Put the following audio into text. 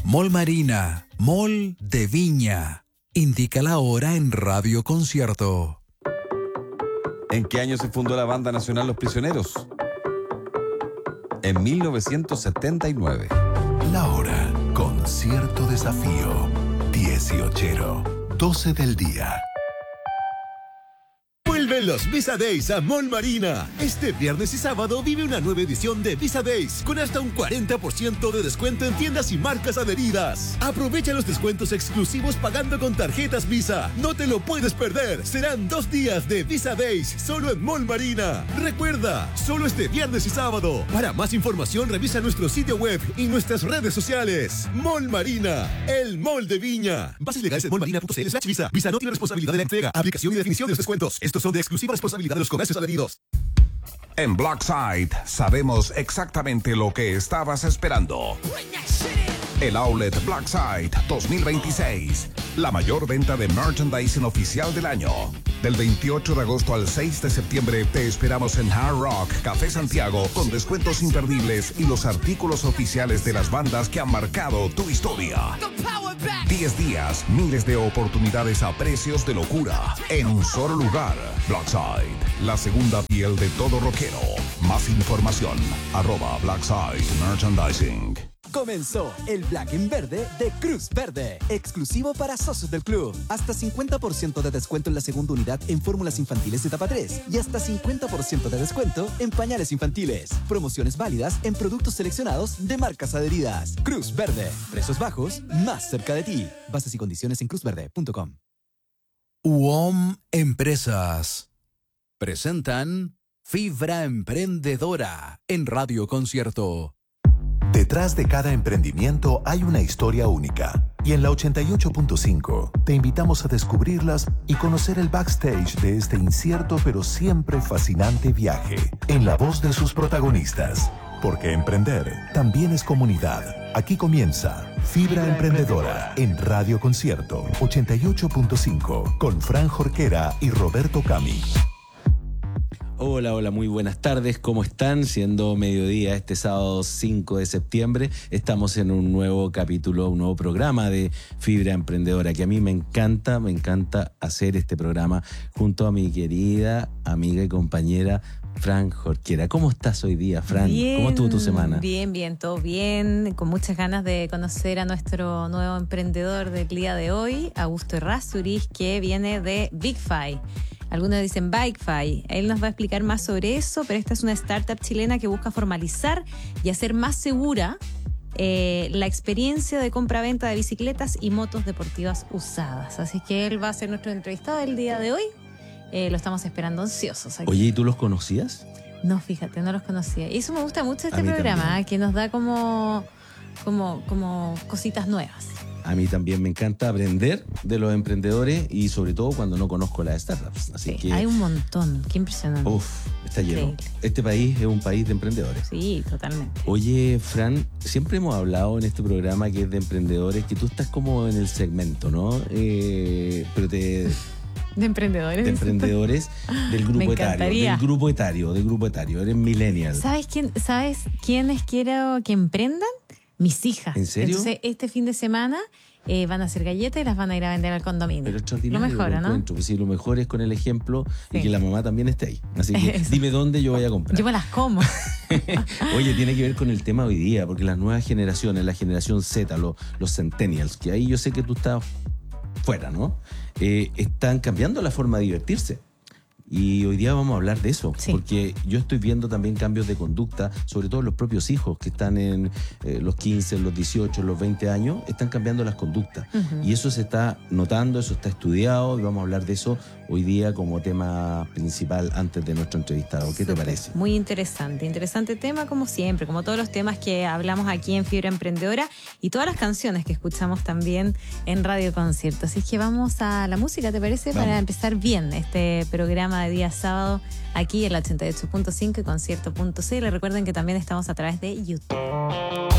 Mall Marina, Mall de Viña. Indica la hora en Radio Concierto. ¿En qué año se fundó la Banda Nacional Los Prisioneros? En 1979. La hora, Concierto Desafío, 18, 12 del día. Vuelven los Visa Days a Mall Marina. Este viernes y sábado vive una nueva edición de Visa Days con hasta un 40% de descuento en tiendas y marcas adheridas. Aprovecha los descuentos exclusivos pagando con tarjetas Visa. No te lo puedes perder. Serán 2 días de Visa Days solo en Mall Marina. Recuerda, solo este viernes y sábado. Para más información revisa nuestro sitio web y nuestras redes sociales. Mall Marina, el mall de Viña. Bases legales en mallmarina.cl/visa. Visa no tiene responsabilidad de la entrega, aplicación y definición de los descuentos. Estos son de exclusiva responsabilidad de los comercios adheridos. En Blackside sabemos exactamente lo que estabas esperando. El Outlet Blackside 2026. La mayor venta de merchandising oficial del año. Del 28 de agosto al 6 de septiembre te esperamos en Hard Rock Café Santiago con descuentos imperdibles y los artículos oficiales de las bandas que han marcado tu historia. 10 días, miles de oportunidades a precios de locura en un solo lugar. Blackside, la segunda piel de todo rockero. Más información, @Blackside Merchandising. Comenzó el Black en Verde de Cruz Verde, exclusivo para socios del club. Hasta 50% de descuento en la segunda unidad en fórmulas infantiles de etapa 3 y hasta 50% de descuento en pañales infantiles. Promociones válidas en productos seleccionados de marcas adheridas. Cruz Verde, precios bajos, más cerca de ti. Bases y condiciones en cruzverde.com. UOM Empresas presentan Fibra Emprendedora en Radio Concierto. Detrás de cada emprendimiento hay una historia única. Y en la 88.5 te invitamos a descubrirlas y conocer el backstage de este incierto pero siempre fascinante viaje, en la voz de sus protagonistas. Porque emprender también es comunidad. Aquí comienza Fibra Emprendedora en Radio Concierto 88.5 con Fran Jorquera y Roberto Cami. Hola, muy buenas tardes, ¿cómo están? Siendo mediodía este sábado 5 de septiembre, estamos en un nuevo capítulo, un nuevo programa de Fibra Emprendedora, que a mí me encanta hacer este programa junto a mi querida amiga y compañera Fran Jorquera. ¿Cómo estás hoy día, Fran? Bien, ¿cómo estuvo tu semana? Bien, todo bien, con muchas ganas de conocer a nuestro nuevo emprendedor del día de hoy, Augusto Errázuriz, que viene de BigFi. Algunos dicen BikeFi. Él nos va a explicar más sobre eso, pero esta es una startup chilena que busca formalizar y hacer más segura la experiencia de compra-venta de bicicletas y motos deportivas usadas. Así que él va a ser nuestro entrevistado el día de hoy. Lo estamos esperando ansiosos aquí. Oye, ¿y tú los conocías? No, fíjate, no los conocía. Y eso me gusta mucho de este mí programa, también. que nos da como cositas nuevas. A mí también me encanta aprender de los emprendedores y sobre todo cuando no conozco las startups. Así Sí, que hay un montón, qué impresionante. está lleno. Increíble. Este país es un país de emprendedores. Sí, totalmente. Oye, Fran, siempre hemos hablado en este programa que es de emprendedores, que tú estás como en el segmento, ¿no? Pero De emprendedores. de emprendedores del Me grupo etario. encantaría. Del grupo etario. Eres millennial. ¿Sabes quiénes quiero que emprendan? Mis hijas. ¿En serio? Entonces, este fin de semana van a hacer galletas y las van a ir a vender al condominio. Pero Lo extraordinario. mejor, lo ¿no? encuentro. Pues sí, lo mejor es con el ejemplo y Sí. que la mamá también esté ahí. Así que Eso. dime dónde yo voy a comprar. Yo me las como. Oye, tiene que ver con el tema hoy día, porque las nuevas generaciones, la generación Z, los centennials, que ahí yo sé que tú estás fuera, ¿no? Están cambiando la forma de divertirse. Y hoy día vamos a hablar de eso, Sí. porque yo estoy viendo también cambios de conducta, sobre todo los propios hijos que están en los 15, los 18, los 20 años, están cambiando las conductas. Y eso se está notando, eso está estudiado, y vamos a hablar de eso hoy día como tema principal antes de nuestro entrevistado. ¿Qué te Súper. parece? Muy interesante tema como siempre, como todos los temas que hablamos aquí en Fibra Emprendedora y todas las canciones que escuchamos también en Radio Concierto. Así que vamos a la música, ¿te parece? Vamos. Para empezar bien este programa de día sábado aquí en la 88.5 y concierto.cl. Recuerden que también estamos a través de YouTube.